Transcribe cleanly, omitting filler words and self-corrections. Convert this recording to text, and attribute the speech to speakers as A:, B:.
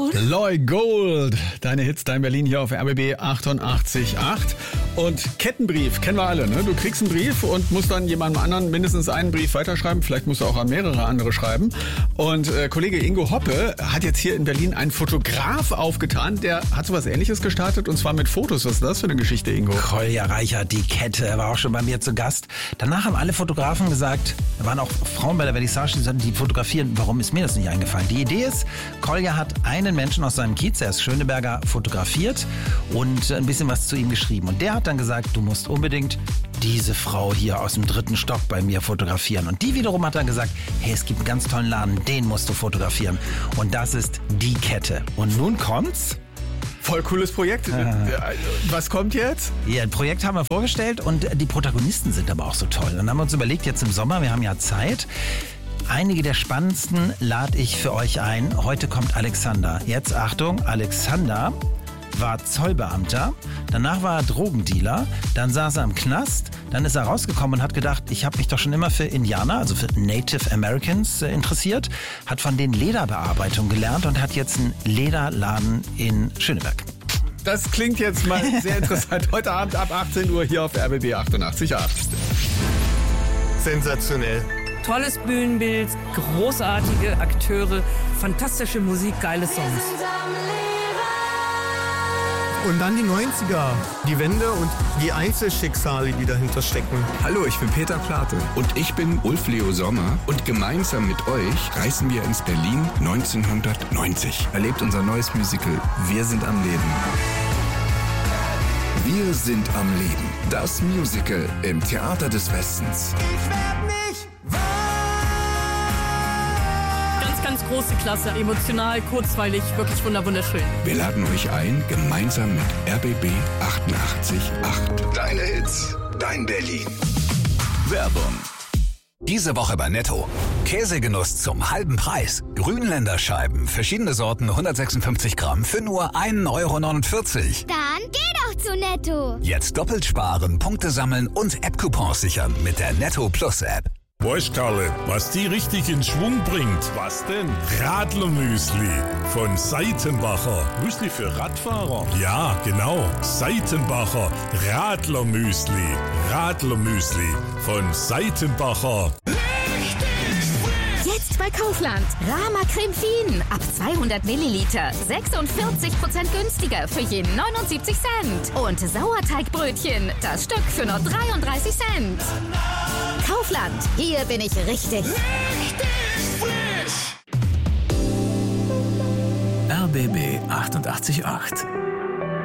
A: Gold.
B: Loy Gold. Deine Hits, dein Berlin hier auf RBB 88.8. Und Kettenbrief, kennen wir alle, ne? Du kriegst einen Brief und musst dann jemandem anderen mindestens einen Brief weiterschreiben. Vielleicht musst du auch an mehrere andere schreiben. Und Kollege Ingo Hoppe hat jetzt hier in Berlin einen Fotograf aufgetan. Der hat sowas Ähnliches gestartet und zwar mit Fotos. Was ist das für eine Geschichte, Ingo?
C: Kolja Reichert, die Kette, er war auch schon bei mir zu Gast. Danach haben alle Fotografen gesagt, da waren auch Frauen bei der Vernissage, die sagten, die fotografieren. Warum ist mir das nicht eingefallen? Die Idee ist, Kolja hat einen Menschen aus seinem Kiez, er ist Schöneberger, fotografiert und ein bisschen was zu ihm geschrieben. Und der hat dann gesagt, du musst unbedingt diese Frau hier aus dem 3. Stock bei mir fotografieren. Und die wiederum hat dann gesagt, hey, es gibt einen ganz tollen Laden, den musst du fotografieren. Und das ist die Kette. Und nun kommt's.
B: Voll cooles Projekt. Was kommt jetzt?
C: Ja, ein Projekt haben wir vorgestellt und die Protagonisten sind aber auch so toll. Dann haben wir uns überlegt, jetzt im Sommer, wir haben ja Zeit, einige der spannendsten lade ich für euch ein. Heute kommt Alexander. Jetzt Achtung, Alexander war Zollbeamter, danach war er Drogendealer, dann saß er im Knast, dann ist er rausgekommen und hat gedacht, ich habe mich doch schon immer für Indianer, also für Native Americans interessiert, hat von denen Lederbearbeitung gelernt und hat jetzt einen Lederladen in Schöneberg.
B: Das klingt jetzt mal sehr interessant. Heute Abend ab 18 Uhr hier auf RBB 88.8.
D: Sensationell.
A: Tolles Bühnenbild, großartige Akteure, fantastische Musik, geile Songs.
D: Und dann die 90er, die Wende und die Einzelschicksale, die dahinter stecken.
E: Hallo, ich bin Peter Plate. Und ich bin Ulf Leo Sommer. Und gemeinsam mit euch reisen wir ins Berlin 1990. Erlebt unser neues Musical Wir sind am Leben. Wir sind am Leben. Das Musical im Theater des Westens.
D: Ich werd nicht wahr.
A: Ganz große Klasse, emotional, kurzweilig, wirklich wunderschön.
E: Wir laden euch ein, gemeinsam mit RBB 88.8. Deine Hits, dein Berlin.
F: Werbung. Diese Woche bei Netto. Käsegenuss zum halben Preis. Grünländer Scheiben, verschiedene Sorten, 156 Gramm für nur 1,49 Euro.
G: Dann geh doch zu Netto.
F: Jetzt doppelt sparen, Punkte sammeln und App-Coupons sichern mit der Netto Plus App.
H: Weißt Karle, was die richtig in Schwung bringt? Was denn? Radlermüsli von Seitenbacher. Müsli für Radfahrer? Ja, genau. Seitenbacher Radlermüsli. Radlermüsli von Seitenbacher.
I: Jetzt bei Kaufland. Rama Creme Fien. Ab 200 Milliliter. 46% günstiger für je 79 Cent. Und Sauerteigbrötchen. Das Stück für nur 33 Cent. Kaufland. Hier bin ich richtig.
J: RBB 88.8.